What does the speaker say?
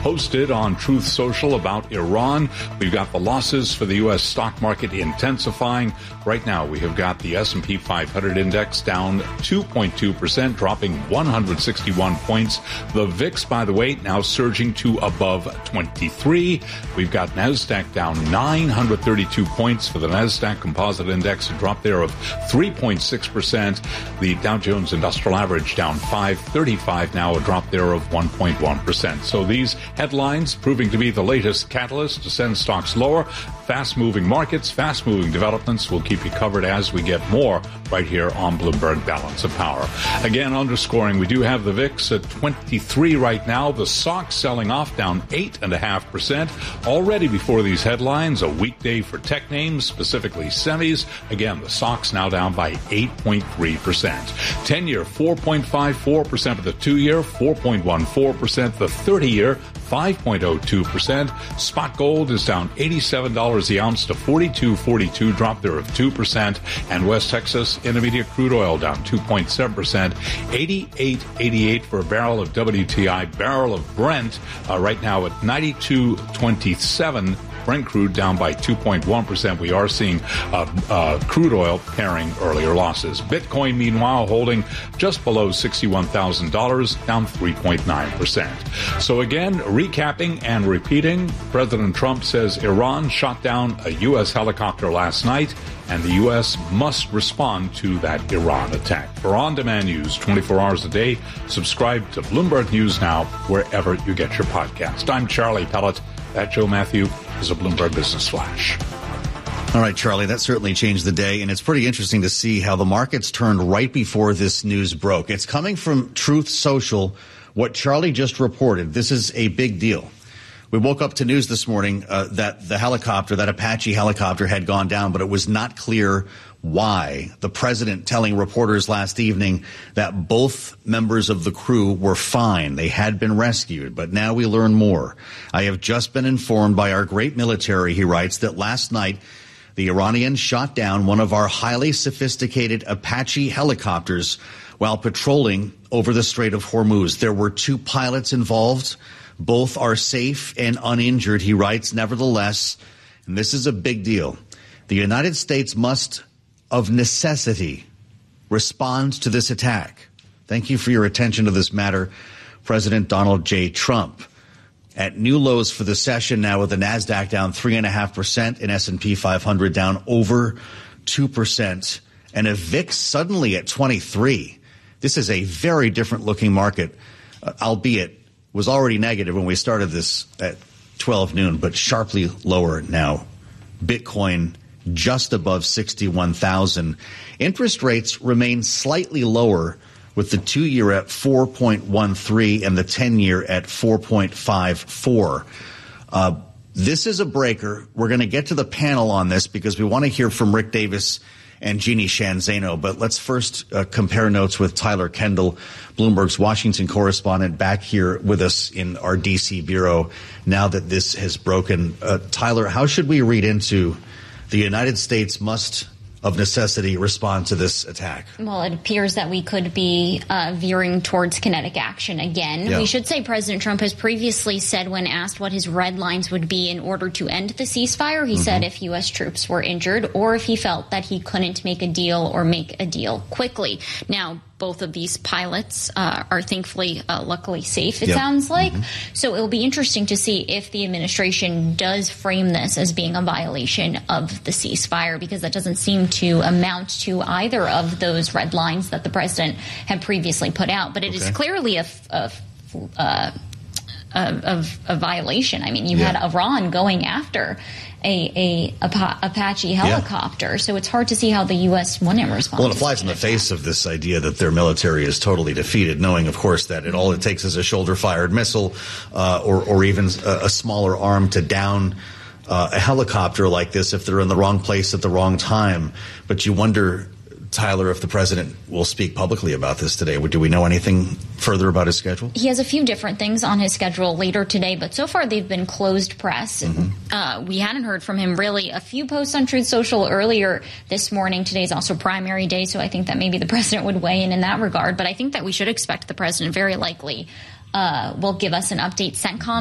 posted on Truth Social about Iran. We've got the losses for the U.S. stock market intensifying. Right now, we have got the S&P 500 index down 2.2%, dropping 161 points. The VIX, by the way, now surging to above 23. We've got NASDAQ down 932 points for the NASDAQ Composite Index, a drop there of 3.6%. The Dow Jones Industrial Average down 535 now, a drop there of 1.1%. So these headlines proving to be the latest catalyst to send stocks lower. Fast-moving markets, fast-moving developments. We'll keep you covered as we get more right here on Bloomberg Balance of Power. Again, underscoring, we do have the VIX at 23 right now. The SOX selling off down 8.5%. Already before these headlines, a weekday for tech names, specifically semis. Again, the SOX now down by 8.3%. 10-year, 4.54% of the 2-year, 4.14%. The 30-year, 5.02%. Spot gold is down $87 the ounce to $42.42, drop there of 2%. And West Texas Intermediate crude oil down 2.7%, $88.88 for a barrel of WTI. Barrel of Brent right now at $92.27. Brent crude down by 2.1%. We are seeing crude oil pairing earlier losses. Bitcoin, meanwhile, holding just below $61,000, down 3.9%. So again, recapping and repeating, President Trump says Iran shot down a U.S. helicopter last night, and the U.S. must respond to that Iran attack. For on-demand news 24 hours a day, subscribe to Bloomberg News Now wherever you get your podcast. I'm Charlie Pellet. That Joe Matthew is a Bloomberg Business Flash. All right, Charlie, that certainly changed the day, and it's pretty interesting to see how the markets turned right before this news broke. It's coming from Truth Social, what Charlie just reported. This is a big deal. We woke up to news this morning that the helicopter, that Apache helicopter, had gone down, but it was not clear why. The president telling reporters last evening that both members of the crew were fine. They had been rescued, but now we learn more. I have just been informed by our great military, he writes, that last night the Iranians shot down one of our highly sophisticated Apache helicopters while patrolling over the Strait of Hormuz. There were 2 pilots involved. Both are safe and uninjured, he writes. Nevertheless, and this is a big deal, the United States must, of necessity, respond to this attack. Thank you for your attention to this matter, President Donald J. Trump. At new lows for the session now, with the NASDAQ down 3.5% and S&P 500 down over 2%, and a VIX suddenly at 23. This is a very different looking market, albeit was already negative when we started this at 12 noon, but sharply lower now. Bitcoin just above 61,000. Interest rates remain slightly lower, with the 2-year at 4.13 and the 10-year at 4.54. This is a breaker. We're going to get to the panel on this because we want to hear from Rick Davis and Jeannie Sheehan Zaino. But let's first compare notes with Tyler Kendall, Bloomberg's Washington correspondent, back here with us in our D.C. bureau now that this has broken. Tyler, how should we read into the United States must, of necessity, respond to this attack? Well, it appears that we could be veering towards kinetic action again. Yeah. We should say President Trump has previously said, when asked what his red lines would be in order to end the ceasefire, he said if U.S. troops were injured or if he felt that he couldn't make a deal or make a deal quickly. Now, both of these pilots are thankfully, luckily safe, it sounds like. So it'll be interesting to see if the administration does frame this as being a violation of the ceasefire, because that doesn't seem to amount to either of those red lines that the president had previously put out. But it is clearly a violation. I mean, you had Iran going after a Apache helicopter, so it's hard to see how the U.S. wouldn't respond. Well, it flies in the face of this idea that their military is totally defeated, knowing, of course, that all it takes is a shoulder-fired missile or even a smaller arm to down a helicopter like this if they're in the wrong place at the wrong time. But you wonder, Tyler, if the president will speak publicly about this today. Do we know anything further about his schedule? He has a few different things on his schedule later today, but so far they've been closed press. We hadn't heard from him really. A few posts on Truth Social earlier this morning. Today's also primary day, so I think that maybe the president would weigh in that regard. But I think that we should expect the president very likely will give us an update. CENTCOM